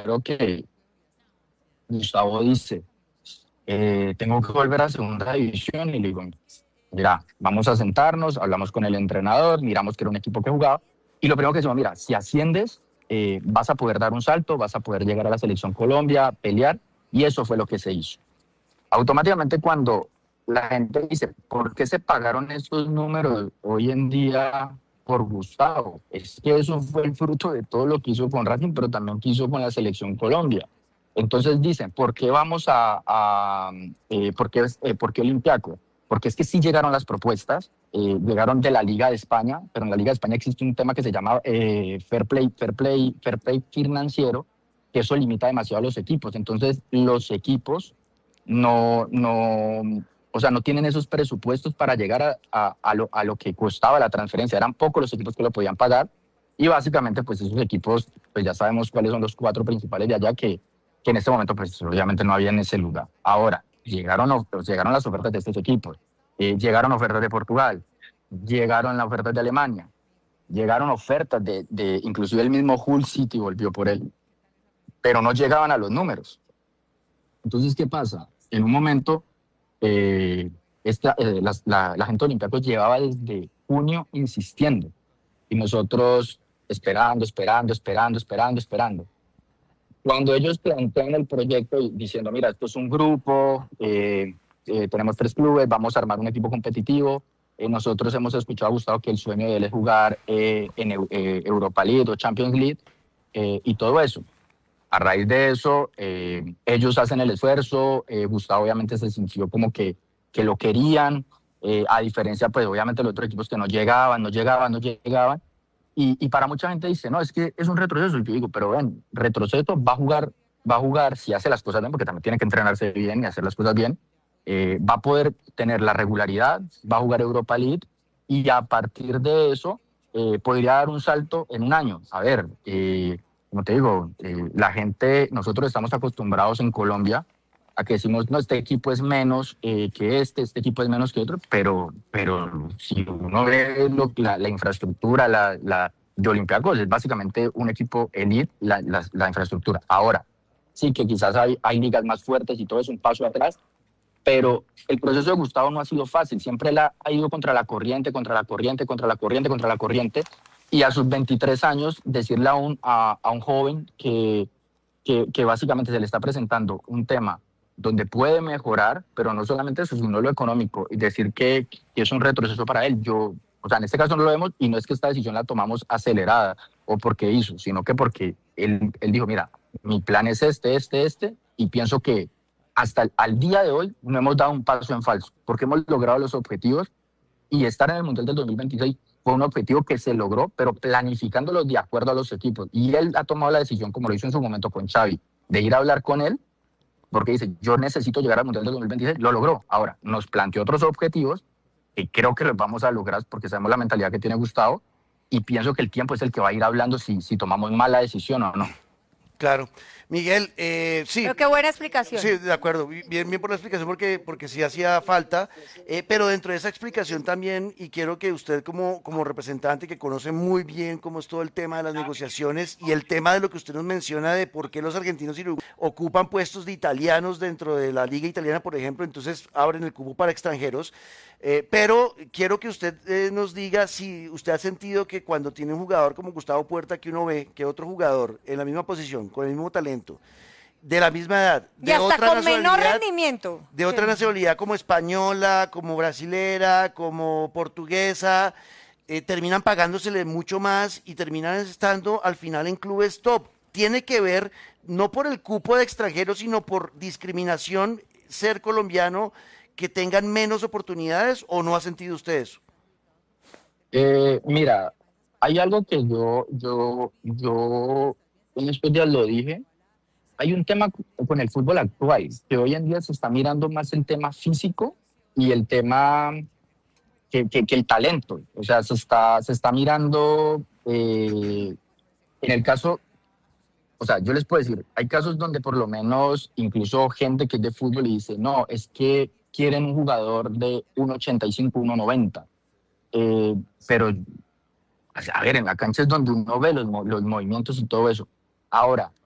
primero que Gustavo dice, tengo que volver a segunda división y le digo, mira, vamos a sentarnos, hablamos con el entrenador, miramos que era un equipo que jugaba y lo primero que decimos, mira, si asciendes, vas a poder dar un salto, vas a poder llegar a la selección Colombia, pelear y eso fue lo que se hizo. Automáticamente cuando la gente dice, ¿por qué se pagaron estos números hoy en día por Gustavo? Es que eso fue el fruto de todo lo que hizo con Racing, pero también que hizo con la selección Colombia. Entonces dicen, ¿por qué por qué Olympiacos? Porque es que sí llegaron las propuestas, llegaron de la Liga de España, pero en la Liga de España existe un tema que se llama fair play financiero, que eso limita demasiado a los equipos. Entonces los equipos o sea, no tienen esos presupuestos para llegar a lo que costaba la transferencia. Eran pocos los equipos que lo podían pagar y básicamente pues esos equipos, pues ya sabemos cuáles son los cuatro principales de allá que en este momento pues obviamente no había en ese lugar. Ahora, llegaron las ofertas de estos equipos, llegaron ofertas de Portugal, llegaron las ofertas de Alemania, llegaron ofertas inclusive el mismo Hull City volvió por él, pero no llegaban a los números. Entonces, ¿qué pasa? En un momento, la gente de Olympiacos llevaba desde junio insistiendo y nosotros esperando. Cuando ellos plantean el proyecto diciendo, mira, esto es un grupo, tenemos 3 clubes, vamos a armar un equipo competitivo, nosotros hemos escuchado a Gustavo que el sueño de él es jugar en Europa League o Champions League y todo eso. A raíz de eso, ellos hacen el esfuerzo, Gustavo obviamente se sintió como que lo querían, a diferencia pues obviamente de los otros equipos que no llegaban. Y para mucha gente dice, no, es que es un retroceso. Y yo digo, pero ven, retroceso va a jugar si hace las cosas bien, porque también tiene que entrenarse bien y hacer las cosas bien, va a poder tener la regularidad, va a jugar Europa League y a partir de eso podría dar un salto en un año. A ver, como te digo, la gente, nosotros estamos acostumbrados en Colombia a que decimos, no, este equipo es menos que este equipo es menos que otro, pero si uno ve la infraestructura de Olympiacos, es básicamente un equipo elite, la infraestructura. Ahora, sí que quizás hay ligas más fuertes y todo es un paso atrás, pero el proceso de Gustavo no ha sido fácil, siempre ha ido contra la corriente, y a sus 23 años decirle a un joven que básicamente se le está presentando un tema donde puede mejorar, pero no solamente eso, sino lo económico, y decir que es un retroceso para él. O sea, en este caso no lo vemos, y no es que esta decisión la tomamos acelerada o porque hizo, sino que porque él dijo, mira, mi plan es este, y pienso que hasta al día de hoy no hemos dado un paso en falso, porque hemos logrado los objetivos y estar en el Mundial del 2026 fue un objetivo que se logró, pero planificándolo de acuerdo a los equipos. Y él ha tomado la decisión, como lo hizo en su momento con Xavi, de ir a hablar con él, porque dice, yo necesito llegar al Mundial del 2026, lo logró. Ahora, nos planteó otros objetivos que creo que los vamos a lograr porque sabemos la mentalidad que tiene Gustavo y pienso que el tiempo es el que va a ir hablando si tomamos mala decisión o no. Claro. Miguel, sí. Pero qué buena explicación. Sí, de acuerdo. Bien, bien por la explicación, porque sí hacía falta. Pero dentro de esa explicación también, y quiero que usted como representante que conoce muy bien cómo es todo el tema de las negociaciones y el tema de lo que usted nos menciona de por qué los argentinos y los ocupan puestos de italianos dentro de la liga italiana, por ejemplo, entonces abren el cupo para extranjeros. Pero quiero que usted nos diga si usted ha sentido que cuando tiene un jugador como Gustavo Puerta, que uno ve que otro jugador en la misma posición, con el mismo talento, de la misma edad, y hasta con menor rendimiento, de otra nacionalidad como española, como brasilera, como portuguesa, terminan pagándosele mucho más y terminan estando al final en clubes top. Tiene que ver no por el cupo de extranjeros, sino por discriminación ser colombiano, que tengan menos oportunidades, ¿o no ha sentido usted eso? Mira, hay algo que yo en estos días lo dije. Hay un tema con el fútbol actual, que hoy en día se está mirando más el tema físico y el tema que el talento. O sea, se está mirando en el caso, o sea, yo les puedo decir, hay casos donde por lo menos incluso gente que es de fútbol y dice, no, es que quieren un jugador de 1,85, 1,90. Pero, a ver, en la cancha es donde uno ve los movimientos y todo eso. Ahora,